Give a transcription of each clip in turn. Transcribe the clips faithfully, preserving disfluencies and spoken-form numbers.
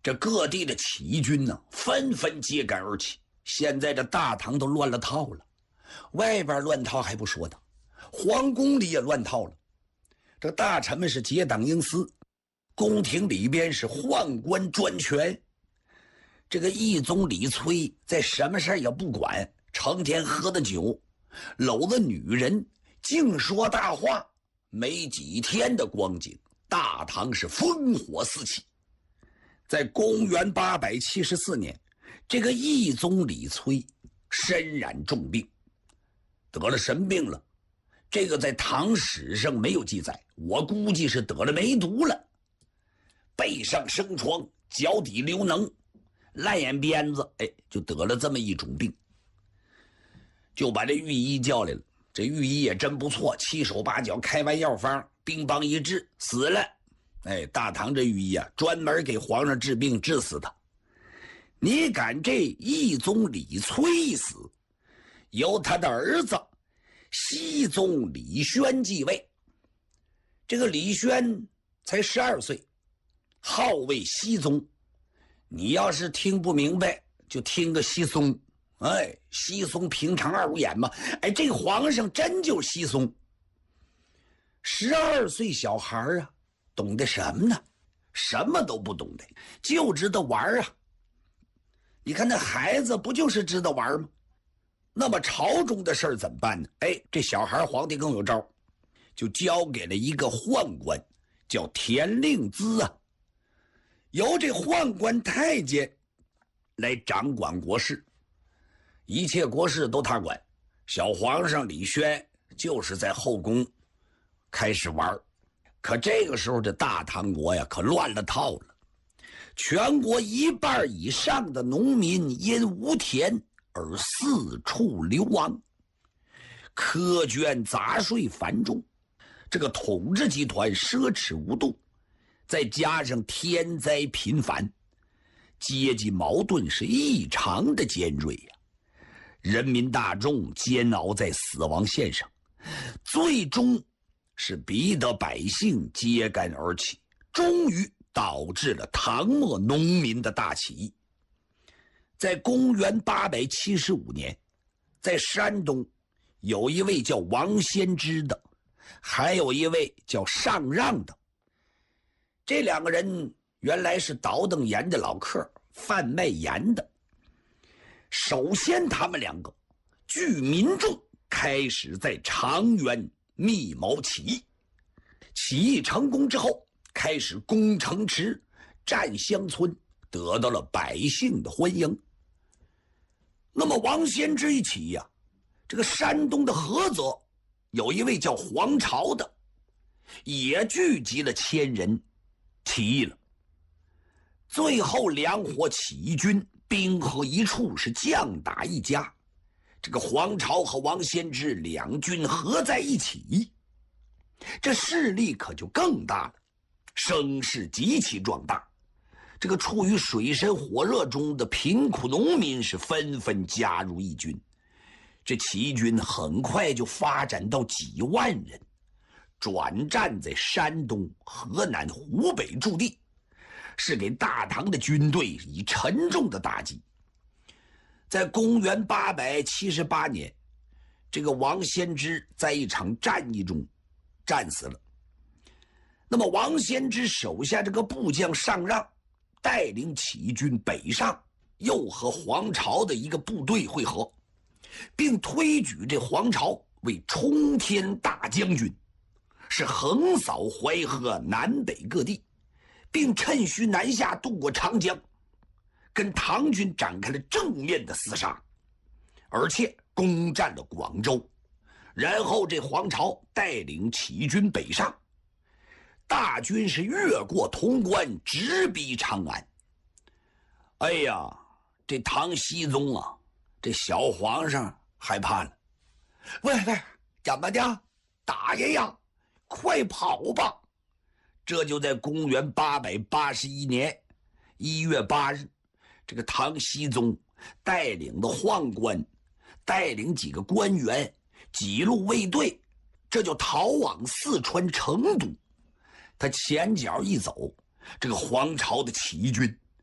这各地的起义军呢，纷纷揭竿而起。现在这大唐都乱了套了，外边乱套还不说的，皇宫里也乱套了。这大臣们是结党营私，宫廷里边是宦官专权。这个义宗李崔在什么事也不管，成天喝的酒，搂着女人，净说大话。没几天的光景，大唐是烽火四起。在公元八百七十四年，这个义宗李崔身染重病，得了神病了。这个在唐史上没有记载，我估计是得了梅毒了。背上生疮，脚底流脓，烂眼鞭子，哎，就得了这么一种病。就把这御医叫来了，这御医也真不错，七手八脚开完药方，兵帮一治，死了。哎，大唐这御医啊，专门给皇上治病，治死他。你敢这义宗李崔死，由他的儿子熹宗李轩继位。这个李轩才十二岁，号为熹宗。你要是听不明白，就听个熹松。哎，熹松平常二五眼嘛。哎，这个皇上真就是熹松。十二岁小孩啊，懂得什么呢？什么都不懂得，就知道玩啊。你看那孩子不就是知道玩吗？那么朝中的事儿怎么办呢？哎，这小孩皇帝更有招，就交给了一个宦官，叫田令孜啊。由这宦官太监来掌管国事，一切国事都他管。小皇上李轩就是在后宫开始玩。可这个时候这大唐国呀，可乱了套了。全国一半以上的农民因无田而四处流亡，苛捐杂税繁重，这个统治集团奢侈无度，再加上天灾频繁，阶级矛盾是异常的尖锐呀、啊。人民大众煎熬在死亡线上，最终是逼得百姓揭竿而起，终于导致了唐末农民的大起义。在公元八百七十五年，在山东有一位叫王先知的，还有一位叫上让的。这两个人原来是倒腾盐的老客，贩卖盐的。首先他们两个聚民众，开始在长垣密谋起义。起义成功之后，开始攻城池、占乡村，得到了百姓的欢迎。那么王先知一起呀、啊，这个山东的菏泽有一位叫黄巢的，也聚集了千人起义了。最后两伙起义军兵合一处，是将打一家。这个黄巢和王先知两军合在一起，这势力可就更大了，声势极其壮大。这个处于水深火热中的贫苦农民是纷纷加入义军，这起义军很快就发展到几万人，转战在山东、河南、湖北驻地，是给大唐的军队以沉重的打击。在公元八百七十八年，这个王先知在一场战役中战死了。那么王先知手下这个部将上让带领起义军北上，又和黄巢的一个部队会合，并推举这黄巢为冲天大将军，是横扫淮河南北各地，并趁虚南下渡过长江，跟唐军展开了正面的厮杀，而且攻占了广州。然后这黄巢带领起义军北上，大军是越过潼关，直逼长安。哎呀，这唐僖宗啊，这小皇上害怕了。喂喂，怎么的？大爷呀，快跑吧！这就在公元八百八十一年一月八日，这个唐僖宗带领的宦官，带领几个官员，几路卫队，这就逃往四川成都。他前脚一走，这个黄巢的起义军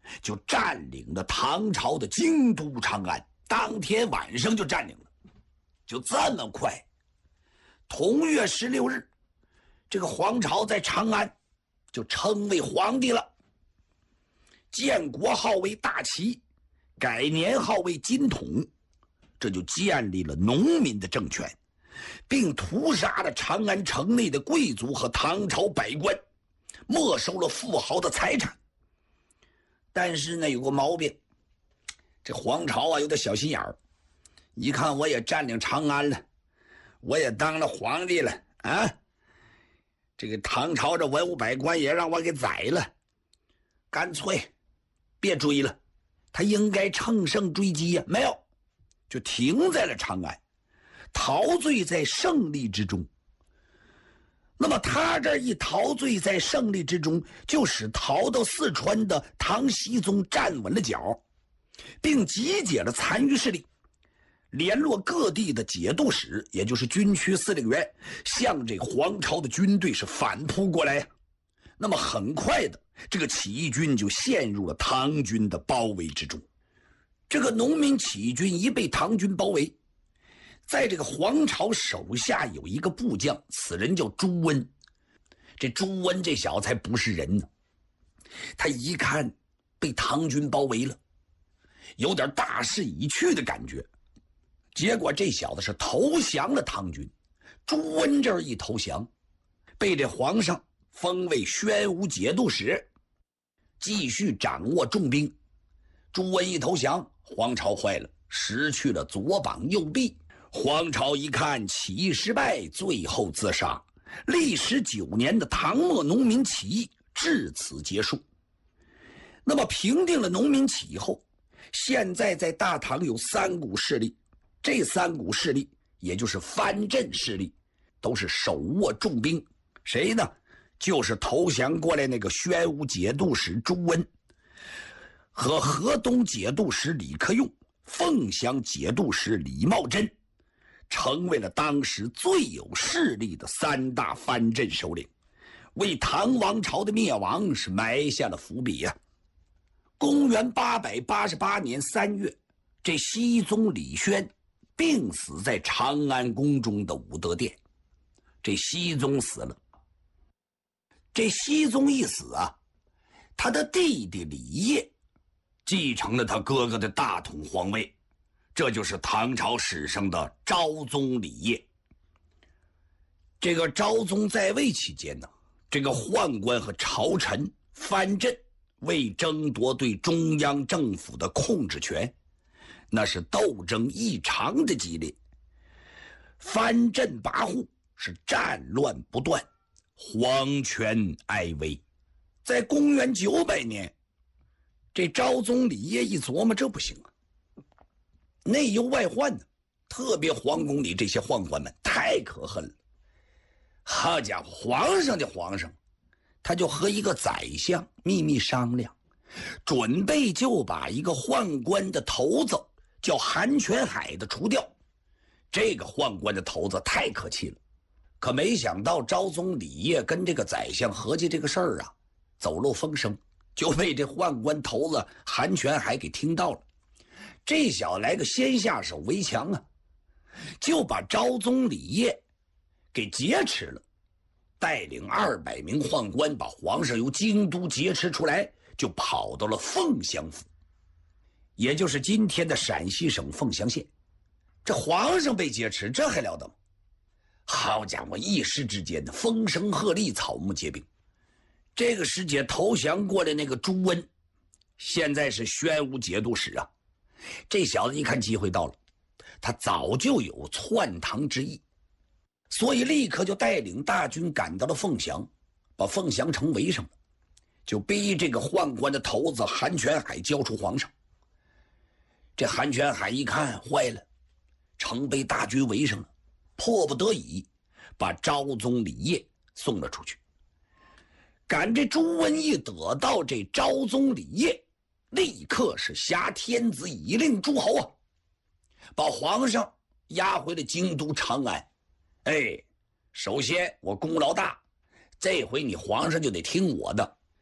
就占领了唐朝的京都长安，当天晚上就占领了。就这么快，同月十六日，这个黄巢在长安就称为皇帝了，建国号为大齐，改年号为金统，这就建立了农民的政权，并屠杀了长安城内的贵族和唐朝百官，没收了富豪的财产。但是呢，有个毛病，这黄巢啊有点小心眼儿，一看我也占领长安了，我也当了皇帝了啊，这个唐朝这文武百官也让我给宰了，干脆别追了，他应该乘胜追击呀、啊，没有，就停在了长安，陶醉在胜利之中。那么他这一陶醉在胜利之中，就使逃到四川的唐僖宗站稳了脚，并集结了残余势力，联络各地的节度使，也就是军区司令员，向这黄巢的军队是反扑过来。那么很快的，这个起义军就陷入了唐军的包围之中。这个农民起义军一被唐军包围，在这个黄巢手下有一个部将，此人叫朱温。这朱温这小子还不是人呢，他一看被唐军包围了，有点大势已去的感觉，结果这小子是投降了唐军。朱温这儿一投降，被这皇上封为宣武节度使，继续掌握重兵。朱温一投降，黄巢坏了，失去了左膀右臂。黄巢一看起义失败，最后自杀。历时九年的唐末农民起义至此结束。那么平定了农民起义后，现在在大唐有三股势力，这三股势力也就是藩镇势力，都是手握重兵。谁呢？就是投降过来那个宣武节度使朱温，和河东节度使李克用、凤翔节度使李茂贞，成为了当时最有势力的三大藩镇首领，为唐王朝的灭亡是埋下了伏笔呀、啊。公元八百八十八年三月，这熹宗李轩病死在长安宫中的武德殿。这熹宗死了，这熹宗一死啊，他的弟弟李晔继承了他哥哥的大统皇位，这就是唐朝史上的昭宗李晔。这个昭宗在位期间呢，这个宦官和朝臣藩镇为争夺对中央政府的控制权，那是斗争异常的激烈，藩镇跋扈，是战乱不断，皇权哀危。在公元九百年，这昭宗李晔一琢磨，这不行啊，内忧外患呢，特别皇宫里这些宦官们太可恨了。好家伙，皇上的皇上，他就和一个宰相秘密商量，准备就把一个宦官的头子叫韩全海的除掉。这个宦官的头子太可气了，可没想到昭宗李晔跟这个宰相合计这个事儿啊，走漏风声，就被这宦官头子韩全海给听到了。这小子来个先下手为强啊，就把昭宗李晔给劫持了，带领二百名宦官把皇上由京都劫持出来，就跑到了凤翔府，也就是今天的陕西省凤翔县。这皇上被劫持，这还了得吗？好家伙，一时之间的风声鹤唳，草木皆兵。这个时节投降过来那个朱温，现在是宣武节度使啊。这小子一看机会到了，他早就有篡唐之意，所以立刻就带领大军赶到了凤翔，把凤翔城围上了，就逼这个宦官的头子韩全海交出皇上。这韩全海一看坏了，城被大军围上了，迫不得已把昭宗李晔送了出去。赶这朱温一得到这昭宗李晔，立刻是挟天子以令诸侯啊，把皇上押回了京都长安。哎，首先我功劳大，这回你皇上就得听我的，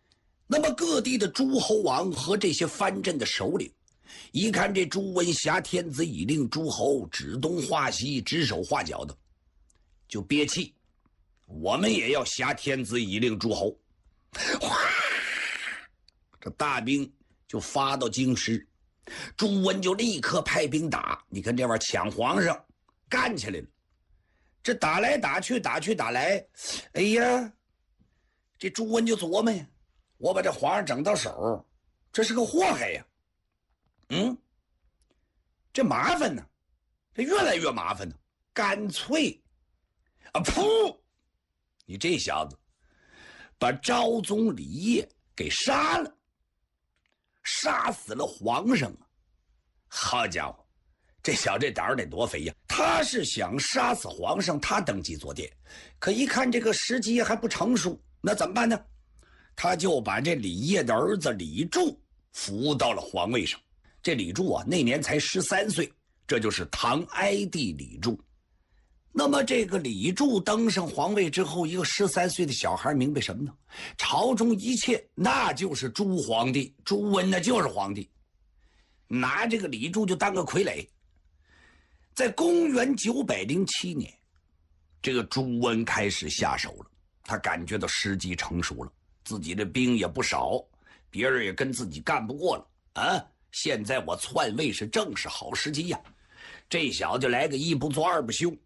那么各地的诸侯王和这些藩镇的首领，一看这朱温挟天子以令诸侯，指东画西，指手画脚的，就憋气，我们也要挟天子以令诸侯。哗，这大兵就发到京师，朱温就立刻派兵打。你看这玩意儿抢皇上，干起来了。这打来打去，打去打来，哎呀，这朱温就琢磨呀，我把这皇上整到手，这是个祸害呀。嗯，这麻烦呢，这越来越麻烦呢。干脆啊，噗！你这小子把昭宗李晔给杀了，杀死了皇上啊！好家伙，这小这胆儿得多肥呀！他是想杀死皇上，他登基做殿，可一看这个时机还不成熟，那怎么办呢？他就把这李晔的儿子李柱扶到了皇位上。这李柱啊，那年才十三岁，这就是唐哀帝李柱。那么这个李柱登上皇位之后，一个十三岁的小孩明白什么呢？朝中一切那就是朱皇帝，朱温那就是皇帝，拿这个李柱就当个傀儡。在公元九百零七年，这个朱温开始下手了，他感觉到时机成熟了，自己的兵也不少，别人也跟自己干不过了啊！现在我篡位是正是好时机呀！这小子来个一不做二不休，